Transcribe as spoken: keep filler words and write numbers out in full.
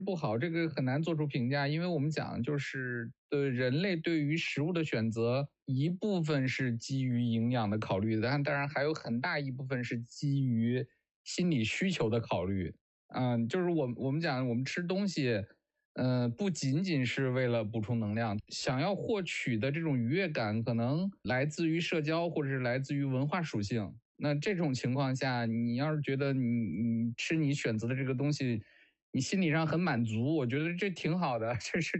不好，这个很难做出评价，因为我们讲就是对人类对于食物的选择，一部分是基于营养的考虑的，但当然还有很大一部分是基于心理需求的考虑。嗯，就是我我们讲我们吃东西，呃，不仅仅是为了补充能量，想要获取的这种愉悦感，可能来自于社交或者是来自于文化属性。那这种情况下，你要是觉得你你吃你选择的这个东西，你心理上很满足，我觉得这挺好的，这是